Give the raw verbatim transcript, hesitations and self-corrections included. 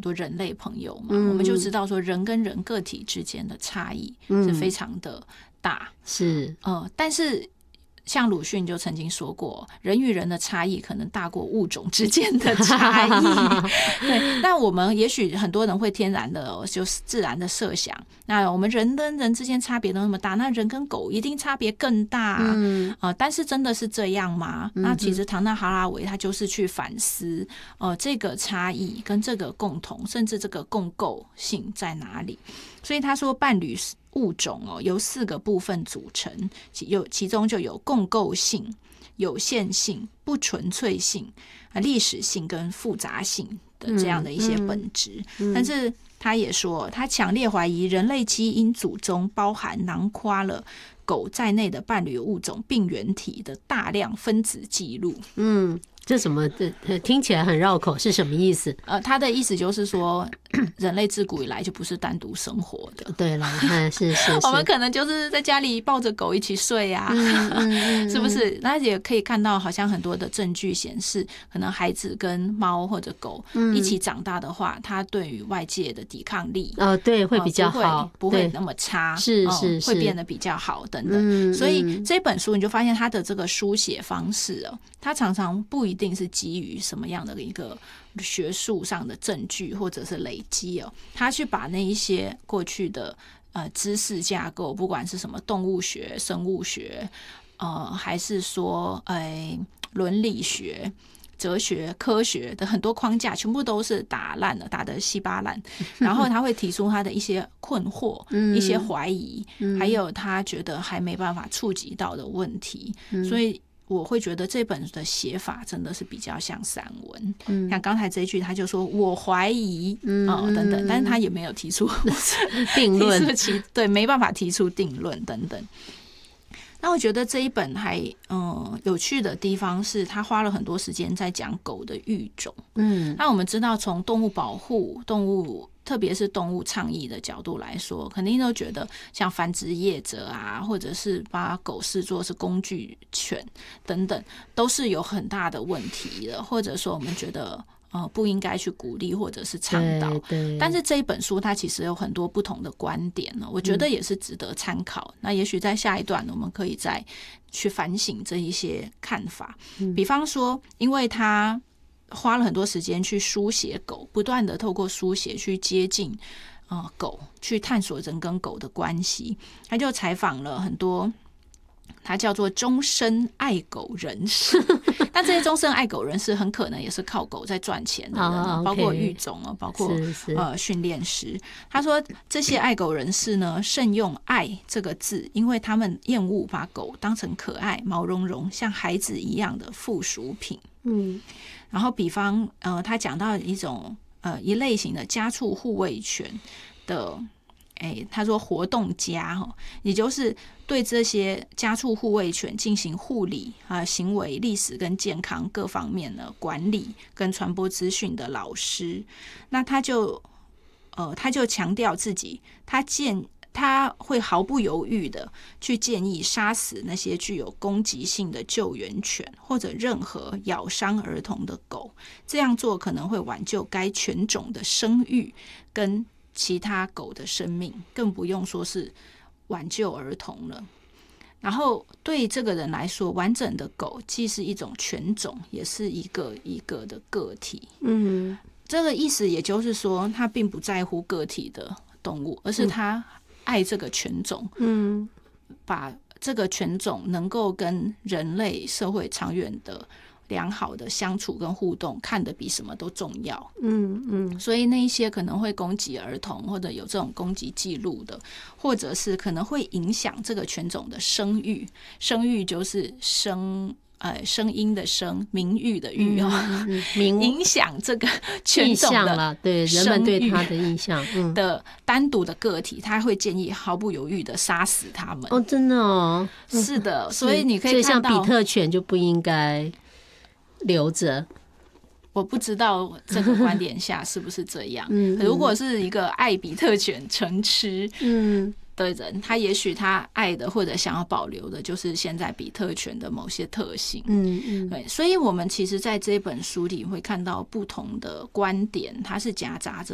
多人类朋友嘛，嗯、我们就知道说人跟人个体之间的差异是非常的大， 嗯、是呃，但是。像鲁迅就曾经说过，人与人的差异可能大过物种之间的差异。对，但我们也许很多人会天然的，就是自然的设想，那我们人跟人之间差别都那么大，那人跟狗一定差别更大。嗯，呃，但是真的是这样吗？嗯、那其实唐纳哈拉维他就是去反思，呃，这个差异跟这个共同，甚至这个共构性在哪里？所以他说，伴侣物种哦由四个部分组成，其有其中就有共构性、有限性、不纯粹性、历史性跟复杂性的这样的一些本质。嗯嗯、但是他也说，他强烈怀疑人类基因组中包含囊括了狗在内的伴侣物种病原体的大量分子记录。 嗯。这什么？这听起来很绕口，是什么意思？ 呃，他的意思就是说，人类自古以来就不是单独生活的。 对了，是是是， 我们可能就是在家里抱着狗一起睡啊，嗯嗯、是不是？那也可以看到，好像很多的证据显示，可能孩子跟猫或者狗一起长大的话，它对于外界的抵抗力， 哦，对，会比较好， 呃、不会不会那么差， 是是是， 会变得比较好等等。嗯、所以这本书你就发现它的这个书写方式哦，它常常不一定是基于什么样的一个学术上的证据或者是累积哦，他去把那一些过去的呃知识架构，不管是什么动物学、生物学，呃，还是说哎伦理学、哲学、科学的很多框架，全部都是打烂了，打得稀巴烂。然后他会提出他的一些困惑、一些怀疑，还有他觉得还没办法触及到的问题，所以。我会觉得这本的写法真的是比较像散文，嗯、像刚才这一句，他就说我怀疑，嗯、哦、等等，但是他也没有提出定论， 对，没办法提出定论等等。那我觉得这一本还嗯有趣的地方是，他花了很多时间在讲狗的育种。嗯，那我们知道，从动物保护、动物特别是动物倡议的角度来说，肯定都觉得像繁殖业者啊，或者是把狗视作是工具犬等等，都是有很大的问题的，或者说我们觉得。呃，不应该去鼓励或者是倡导，但是这一本书它其实有很多不同的观点呢，我觉得也是值得参考。嗯、那也许在下一段我们可以再去反省这一些看法，嗯、比方说，因为他花了很多时间去书写狗，不断的透过书写去接近呃狗，去探索人跟狗的关系，他就采访了很多。他叫做终身爱狗人士，但这些终身爱狗人士很可能也是靠狗在赚钱的人， oh, okay. 包括育种啊，包括呃训练师。他说这些爱狗人士呢，慎用“爱”这个字，因为他们厌恶把狗当成可爱、毛茸茸、像孩子一样的附属品。嗯，然后比方呃，他讲到一种呃一类型的家畜护卫犬的。哎，他说活动家，也就是对这些家畜护卫犬进行护理啊、行为、历史跟健康各方面的管理跟传播资讯的老师。那他就呃，他就强调自己，他建他会毫不犹豫的去建议杀死那些具有攻击性的救援犬或者任何咬伤儿童的狗，这样做可能会挽救该犬种的声誉跟其他狗的生命，更不用说是挽救儿童了。然后对这个人来说，完整的狗既是一种犬种，也是一个一个的个体。嗯，这个意思也就是说，他并不在乎个体的动物，而是他爱这个犬种。嗯，把这个犬种能够跟人类社会长远的良好的相处跟互动看得比什么都重要。嗯嗯，所以那一些可能会攻击儿童或者有这种攻击记录的，或者是可能会影响这个犬种的声誉，声誉就是声呃声音的声，名誉的誉哦，嗯嗯、影响这个犬种的对人们对他的印象的单独的个体，他会建议毫不犹豫的杀死他们。 哦，真的哦， 是的，所以你可以看到， 所以像比特犬就不应该留着。 我不知道这个观点下是不是这样。嗯，如果是一个爱比特犬成痴的人，他也许他爱的或者想要保留的就是现在比特犬的某些特性。嗯嗯，对，所以我们其实在这本书里会看到不同的观点，它是夹杂着